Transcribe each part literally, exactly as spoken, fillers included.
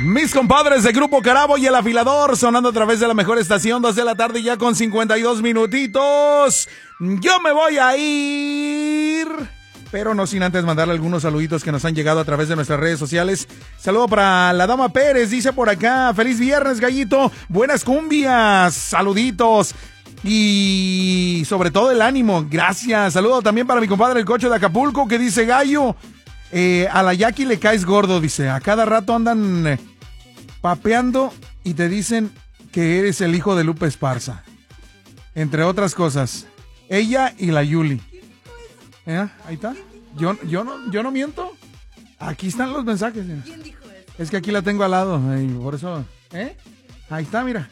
Mis compadres de Grupo Carabo y El Afilador sonando a través de la mejor estación, dos de la tarde ya con cincuenta y dos minutitos. Yo me voy a ir, pero no sin antes mandarle algunos saluditos que nos han llegado a través de nuestras redes sociales. Saludo para la Dama Pérez, dice por acá, feliz viernes, Gallito, buenas cumbias, saluditos. Y sobre todo el ánimo, gracias. Saludo también para mi compadre el Cocho de Acapulco que dice, Gallo, eh, a la Jackie le caes gordo, dice, a cada rato andan eh, papeando y te dicen que eres el hijo de Lupe Esparza, entre otras cosas, ella y la Yuli. ¿Eh? Ahí está, yo, yo, no, yo no miento, aquí están los mensajes. Mira. ¿Quién dijo eso? Es que aquí la tengo al lado, y por eso, ¿eh? Ahí está, mira.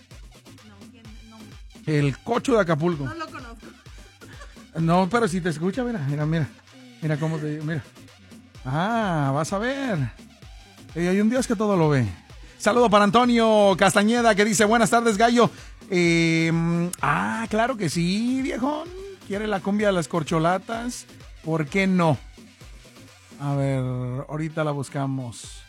El Cocho de Acapulco. No lo conozco. No, pero si te escucha, mira, mira, mira. Mira cómo te digo, mira. Ah, vas a ver. Eh, hay un Dios que todo lo ve. Saludo para Antonio Castañeda que dice, buenas tardes, Gallo. Eh, ah, claro que sí, viejón. ¿Quiere la cumbia de las corcholatas? ¿Por qué no? A ver, ahorita la buscamos.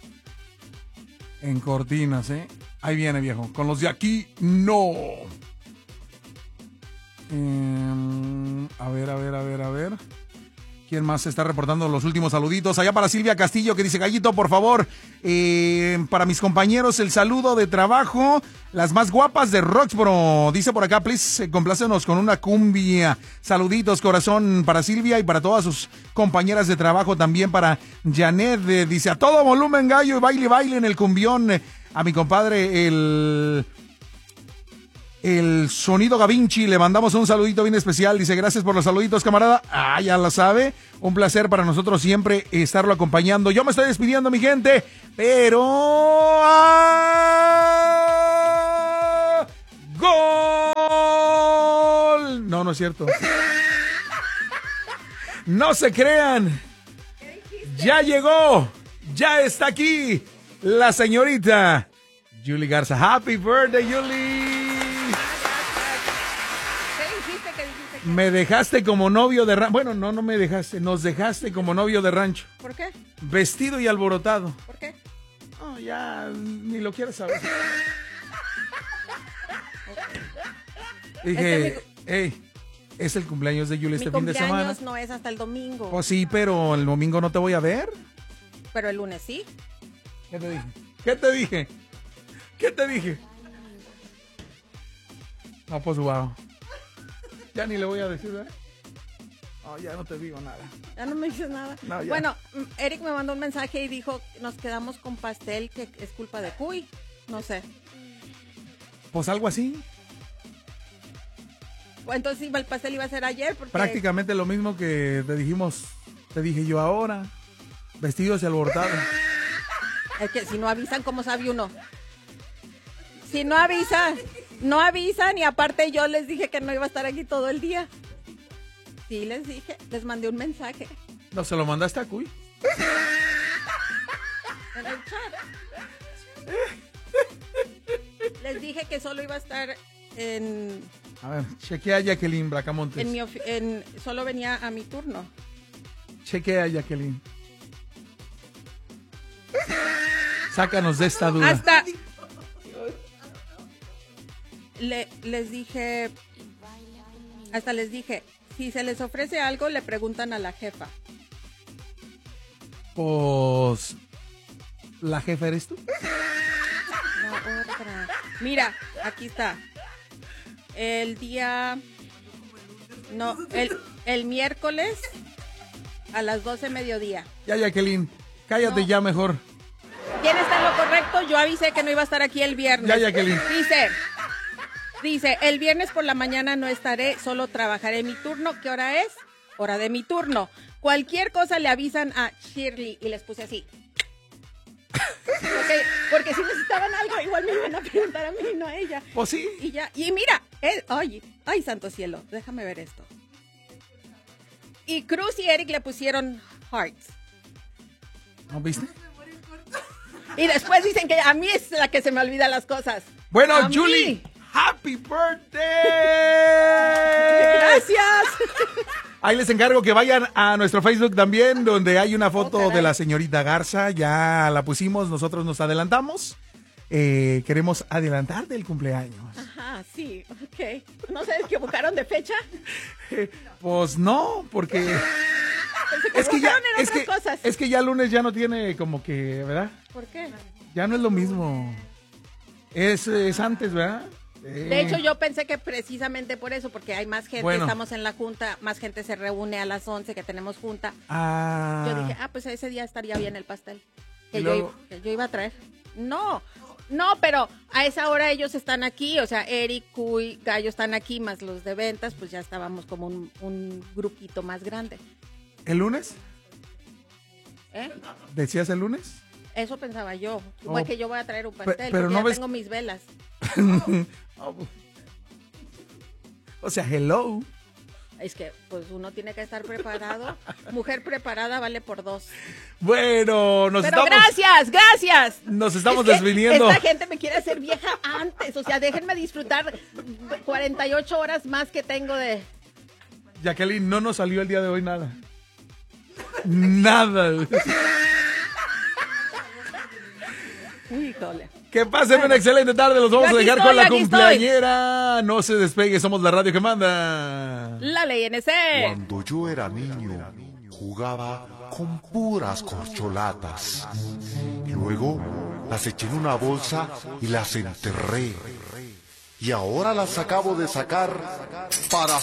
En cortinas, ¿eh? Ahí viene, viejo. Con los de aquí, no. Eh, a ver, a ver, a ver, a ver. ¿Quién más se está reportando los últimos saluditos? Allá para Silvia Castillo que dice, Gallito, por favor, eh, para mis compañeros el saludo de trabajo, las más guapas de Roxboro. Dice por acá, please, eh, complácenos con una cumbia. Saluditos, corazón, para Silvia y para todas sus compañeras de trabajo. También para Janet, eh, dice, a todo volumen, Gallo, y baile, baile en el cumbión. Eh, a mi compadre, el... El Sonido Gavinci, le mandamos un saludito bien especial. Dice, gracias por los saluditos, camarada. Ah, ya la sabe. Un placer para nosotros siempre estarlo acompañando. Yo me estoy despidiendo, mi gente, pero... ¡Ah! ¡Gol! No, no es cierto. No se crean. Ya llegó. Ya está aquí la señorita Yuli Garza. Happy birthday, Yuli. Me dejaste como novio de rancho. Bueno, no, no me dejaste. Nos dejaste como novio de rancho. ¿Por qué? Vestido y alborotado. ¿Por qué? No, ya ni lo quieres saber. Dije, Este hey, es el cumpleaños de Yuli este fin de semana. Mi cumpleaños no es hasta el domingo. Pues sí, pero el domingo no te voy a ver. Pero el lunes sí. ¿Qué te dije? ¿Qué te dije? ¿Qué te dije? No, pues wow. Ya ni le voy a decir, ¿eh? Oh, ya no te digo nada. Ya no me dices nada. No, bueno, Eric me mandó un mensaje y dijo, nos quedamos con pastel, que es culpa de Cuy. No sé. Pues algo así. Entonces el pastel iba a ser ayer. Porque... Prácticamente lo mismo que te dijimos, te dije yo ahora. Vestidos y alborotados. Es que si no avisan, ¿cómo sabe uno? Si no avisan, no avisan, y aparte yo les dije que no iba a estar aquí todo el día. Sí, les dije, les mandé un mensaje. ¿No se lo mandaste a Cuy? En el chat. Les dije que solo iba a estar en... A ver, chequea a Jacqueline Bracamontes. En mi ofi- en, solo venía a mi turno. Chequea a Jacqueline. Sácanos de esta duda. Hasta... Le, les dije, hasta les dije, si se les ofrece algo, le preguntan a la jefa. Pues, ¿la jefa eres tú? No, otra. Mira, aquí está. El día, no, el, el miércoles a las doce mediodía. Ya, Jacqueline, cállate No. ya mejor. ¿Quién está en lo correcto? Yo avisé que no iba a estar aquí el viernes. Ya, Jacqueline. Dice... Dice, el viernes por la mañana no estaré, solo trabajaré mi turno. ¿Qué hora es? Hora de mi turno. Cualquier cosa le avisan a Shirley. Y les puse así. Porque, porque si necesitaban algo, igual me iban a preguntar a mí, no a ella. Pues sí. Y ya, y mira, eh, ay, ay, santo cielo, déjame ver esto. Y Cruz y Eric le pusieron hearts. ¿No viste? Y después dicen que a mí es la que se me olvidan las cosas. Bueno, A Julie, mí. happy birthday. Gracias. Ahí les encargo que vayan a nuestro Facebook también, donde hay una foto Oh, de la señorita Garza. Ya la pusimos, nosotros nos adelantamos. Eh, queremos adelantar del cumpleaños. Ajá, sí, ok. ¿No se equivocaron de fecha? Pues no, porque Se es que ya equivocaron en es otras que, cosas. es que ya lunes ya no tiene como que, ¿verdad? ¿Por qué? Ya no es lo mismo. Es, es antes, ¿verdad? De hecho, yo pensé que precisamente por eso, porque hay más gente, Bueno. estamos en la junta, más gente se reúne a las once que tenemos junta. Ah, Yo dije, ah, pues ese día estaría bien el pastel. Que, Y yo, luego- iba- que yo iba a traer. No, no, pero a esa hora ellos están aquí, o sea, Eric, Cuy, Gallo están aquí, más los de ventas, pues ya estábamos como un, un grupito más grande. ¿el lunes? ¿Eh? ¿Decías el lunes? Eso pensaba yo. Oh. Igual que yo voy a traer un pastel, pero porque no ya ves- tengo mis velas. O sea, hello. Es que, pues, uno tiene que estar preparado. Mujer preparada vale por dos. Bueno, nos Pero estamos, gracias, gracias. nos estamos Es que desviniendo. Esta gente me quiere hacer vieja antes. O sea, déjenme disfrutar cuarenta y ocho horas más que tengo de... Jacqueline, no nos salió el día de hoy nada. Nada. Híjole. Que pasen una excelente tarde. Los vamos Yo a aquí dejar estoy, con la aquí cumpleañera. No se despegue, somos la radio que manda. La ley N C. Cuando yo era niño, jugaba con puras corcholatas. Y luego las eché en una bolsa y las enterré. Y ahora las acabo de sacar para